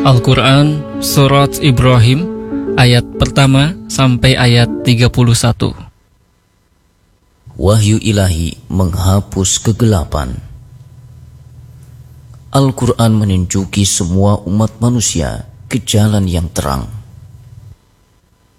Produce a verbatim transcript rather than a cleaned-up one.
Al-Quran Surat Ibrahim ayat pertama sampai ayat tiga puluh satu. Wahyu ilahi menghapus kegelapan. Al-Quran menunjuki semua umat manusia ke jalan yang terang.